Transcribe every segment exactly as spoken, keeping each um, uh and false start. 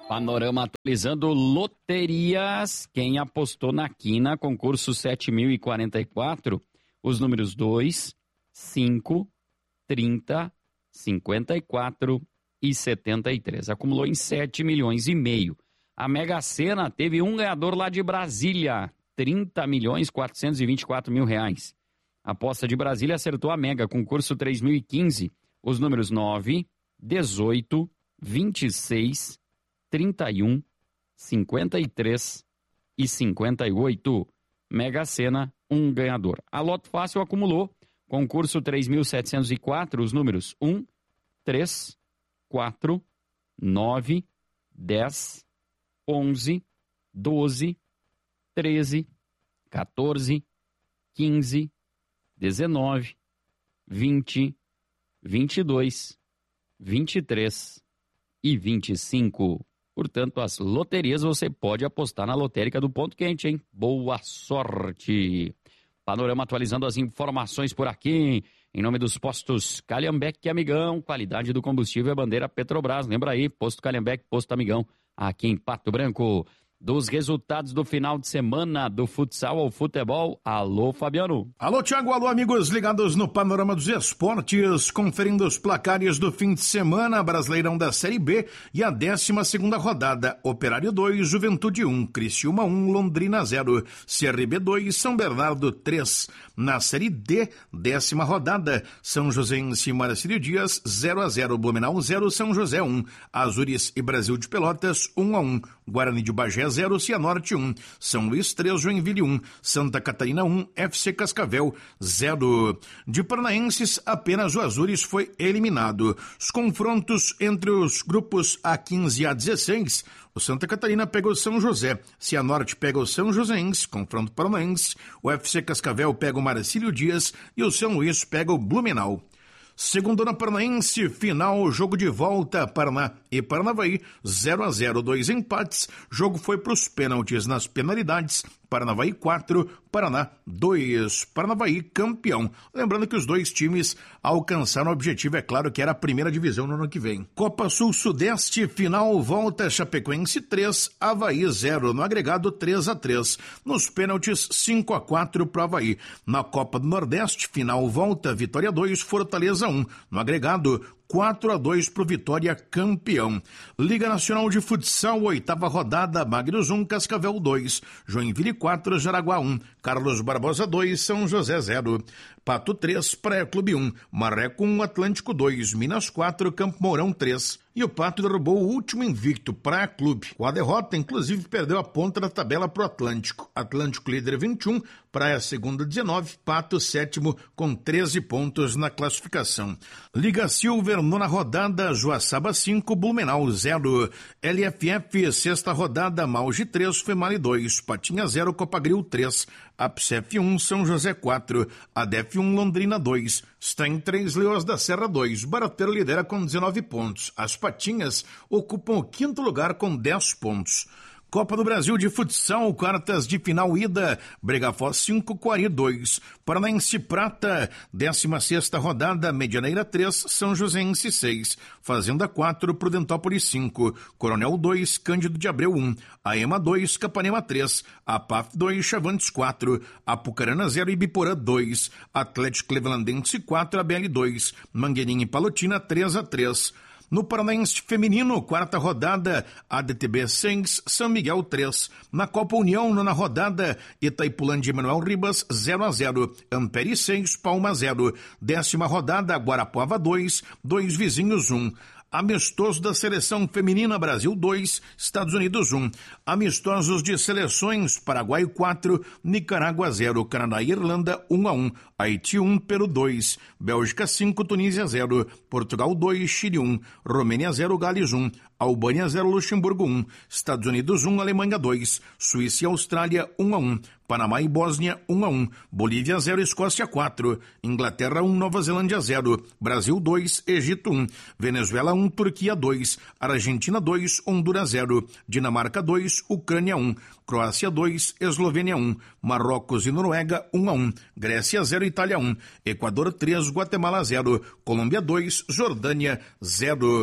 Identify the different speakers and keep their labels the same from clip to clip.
Speaker 1: Panorama atualizando loterias. Quem apostou na quina, concurso sete mil e quarenta e quatro, os números dois, cinco, trinta, cinquenta e quatro e setenta e três. Acumulou em sete milhões e meio. A Mega Sena teve um ganhador lá de Brasília, trinta milhões quatrocentos e vinte e quatro mil reais. A aposta de Brasília acertou a Mega, concurso três mil e quinze, os números nove, dezoito, vinte e seis, trinta e um, cinquenta e três e cinquenta e oito. Mega Sena, um ganhador. A Loto Fácil acumulou, concurso três mil setecentos e quatro, os números um, três, quatro, nove, dez, onze, doze, treze, quatorze, quinze, dezenove, vinte, vinte e dois, vinte e três e vinte e cinco. Portanto, as loterias você pode apostar na lotérica do Ponto Quente, hein? Boa sorte! Panorama atualizando as informações por aqui, em nome dos postos Calhambeque Amigão, qualidade do combustível é bandeira Petrobras. Lembra aí, posto Calhambeque, posto Amigão, aqui em Pato Branco. Dos resultados do final de semana do futsal ao futebol. Alô, Fabiano.
Speaker 2: Alô, Thiago. Alô, amigos ligados no Panorama dos Esportes, conferindo os placares do fim de semana, Brasileirão da Série B e a décima segunda rodada. Operário dois, Juventude um, Criciúma um, Londrina zero, C R B dois, São Bernardo três. Na Série D, décima rodada, São Joséense e Marcílio Dias zero a zero, Blumenau zero, São José um, Azures e Brasil de Pelotas um a um, Guarani de Bagé zero, Cianorte um, São Luís três, Joinville um, Santa Catarina um, F C Cascavel zero. De Paranaenses, apenas o Azures foi eliminado. Os confrontos entre os grupos A quinze e A dezesseis, o Santa Catarina pega o São José, Cianorte pega o São Joséense, confronto paranaense, o F C Cascavel pega o Marcílio Dias e o São Luís pega o Blumenau. Segundona Paranaense, final, jogo de volta, Paraná e Paranavaí, zero a zero, dois empates, jogo foi para os pênaltis. Nas penalidades, Paranavaí quatro, Paraná dois, Paranavaí campeão. Lembrando que os dois times alcançaram o objetivo, é claro, que era a primeira divisão no ano que vem. Copa Sul-Sudeste, final, volta, Chapecoense três, Avaí zero, no agregado três a três, nos pênaltis cinco a quatro para o Avaí. Na Copa do Nordeste, final, volta, Vitória dois, Fortaleza um, no agregado quatro a dois pro Vitória campeão. Liga Nacional de Futsal, oitava rodada, Magros um, Cascavel dois, Joinville quatro, Jaraguá um, Carlos Barbosa dois, São José zero, Pato três, Praia Clube um, Marreco um, Atlântico dois, Minas quatro, Campo Mourão três. E o Pato derrubou o último invicto, Praia Clube. Com a derrota, inclusive, perdeu a ponta da tabela pro Atlântico. Atlântico líder vinte e um, Praia segunda dezenove, Pato sétimo com treze pontos na classificação. Liga Silver, nona rodada, Joaçaba cinco, Blumenau zero. L F F, sexta rodada, Maugi três, Female dois, Patinha zero, Copagril três, Apsef um, São José quatro, Adef um, Londrina dois, Stem três, Leões da Serra dois. Barateiro lidera com dezenove pontos. As Patinhas ocupam o quinto lugar com dez pontos. Copa do Brasil de Futsal, quartas de final ida, Bregafoz cinco, Coari dois, Paranaense Prata, décima sexta rodada, Medianeira três, São Joséense seis, Fazenda quatro, Prudentópolis cinco, Coronel dois, Cândido de Abreu um, Aema dois, Capanema três, Apaf dois, Chavantes quatro, Apucarana zero, Ibiporã dois, Atlético Clevelandense quatro, A B L dois, Mangueirinha e Palotina três a três. No Paranaense Feminino, quarta rodada, A D T B seis, São Miguel três. Na Copa União, nona rodada, Itaipulândia e Manuel Ribas zero a zero, Ampere seis, Palma zero. Décima rodada, Guarapuava dois, dois Vizinhos um. Amistoso da Seleção Feminina, Brasil dois, Estados Unidos um. Amistosos de seleções, Paraguai quatro, Nicarágua zero, Canadá e Irlanda um a um, Haiti um, Peru dois, Bélgica cinco, Tunísia zero, Portugal dois, Chile um, Romênia zero, Gales um, Albânia zero, Luxemburgo um, Estados Unidos um, Alemanha dois, Suíça e Austrália um a um, Panamá e Bósnia um a um, Bolívia zero, Escócia quatro, Inglaterra um, Nova Zelândia zero, Brasil dois, Egito um, Venezuela um, Turquia dois, Argentina dois, Honduras zero, Dinamarca dois, Ucrânia um, Croácia dois, Eslovênia um, Marrocos e Noruega um a um, Grécia zero, Itália um, Equador três, Guatemala zero, Colômbia dois, Jordânia zero.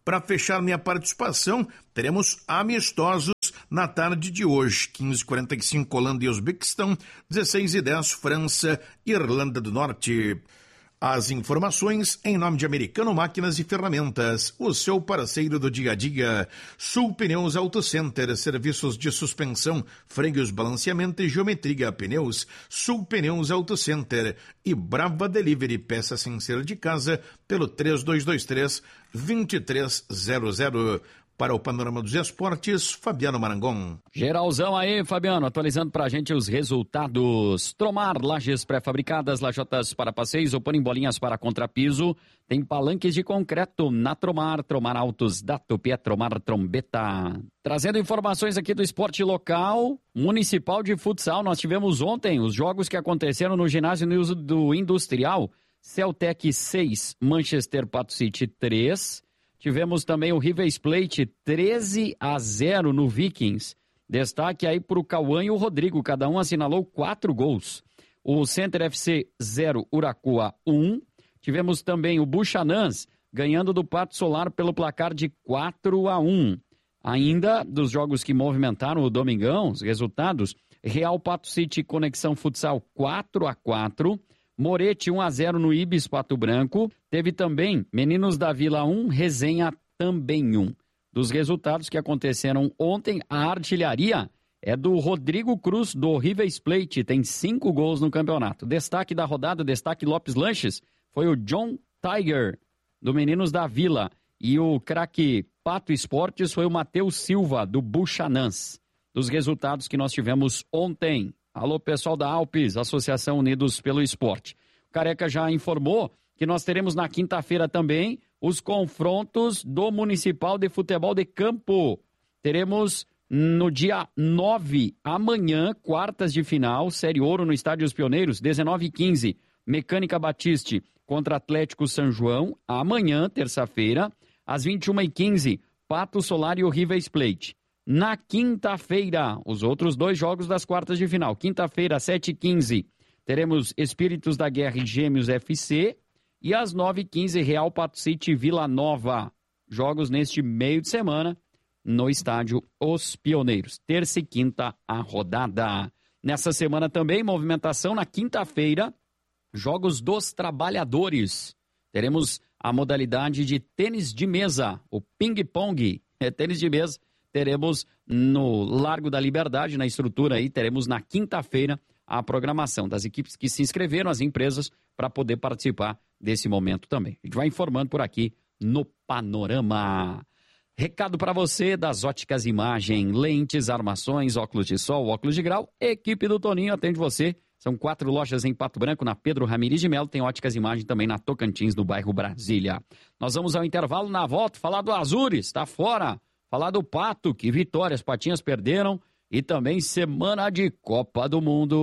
Speaker 2: Para fechar minha participação, teremos amistosos na tarde de hoje. quinze e quarenta e cinco, Holanda e Uzbequistão. dezesseis e dez, França e Irlanda do Norte. As informações em nome de Americano Máquinas e Ferramentas, o seu parceiro do dia a dia. Sul Pneus Auto Center, serviços de suspensão, freios, balanceamento e geometria pneus. Sul Pneus Auto Center e Brava Delivery, peça sem ser de casa, pelo três dois dois três, dois três zero zero. Para o Panorama dos Esportes, Fabiano Marangon.
Speaker 1: Geralzão aí, Fabiano, atualizando pra gente os resultados. Tromar, lajes pré-fabricadas, lajotas para passeios, opor em bolinhas para contrapiso. Tem palanques de concreto na Tromar, Tromar Autos da Tupi, é Tromar Trombeta. Trazendo informações aqui do esporte local, municipal de futsal. Nós tivemos ontem os jogos que aconteceram no ginásio do Industrial. Celtec seis, Manchester Pato City três. Tivemos também o Rivers Plate treze a zero no Vikings. Destaque aí para o Cauã e o Rodrigo, cada um assinalou quatro gols. O Center F C zero, Uracoa um. Tivemos também o Buchanãs ganhando do Pato Solar pelo placar de quatro a um. Ainda dos jogos que movimentaram o Domingão, os resultados: Real Pato City Conexão Futsal quatro a quatro. Morete um a zero no Ibis Pato Branco. Teve também Meninos da Vila um, Resenha também um. Dos resultados que aconteceram ontem, a artilharia é do Rodrigo Cruz, do Rivers Plate, tem cinco gols no campeonato. Destaque da rodada, destaque Lopes Lanches, foi o John Tiger, do Meninos da Vila. E o craque Pato Esportes foi o Matheus Silva, do Buchanãs. Dos resultados que nós tivemos ontem. Alô, pessoal da Alpes, Associação Unidos pelo Esporte. O Careca já informou que nós teremos na quinta-feira também os confrontos do Municipal de Futebol de Campo. Teremos no dia nove, amanhã, quartas de final, Série Ouro no Estádio Os Pioneiros, dezenove e quinze, Mecânica Batiste contra Atlético São João. Amanhã, terça-feira, às vinte e uma e quinze, Pato Solar e o Rivers Plate. Na quinta-feira, os outros dois jogos das quartas de final. Quinta-feira, sete e quinze, teremos Espíritos da Guerra e Gêmeos F C. E às nove e quinze, Real Pato City e Vila Nova. Jogos neste meio de semana no estádio Os Pioneiros. Terça e quinta, a rodada. Nessa semana também, movimentação na quinta-feira, Jogos dos Trabalhadores. Teremos a modalidade de tênis de mesa, o ping-pong. É tênis de mesa. Teremos no Largo da Liberdade, na estrutura aí, teremos na quinta-feira a programação das equipes que se inscreveram, as empresas, para poder participar desse momento também. A gente vai informando por aqui no Panorama. Recado para você das Óticas Imagem, lentes, armações, óculos de sol, óculos de grau. Equipe do Toninho atende você. São quatro lojas em Pato Branco, na Pedro Ramires de Melo. Tem Óticas Imagem também na Tocantins, no bairro Brasília. Nós vamos ao intervalo, na volta, falar do Azures, tá fora. Falar do Pato, que vitória, as Patinhas perderam. E também semana de Copa do Mundo.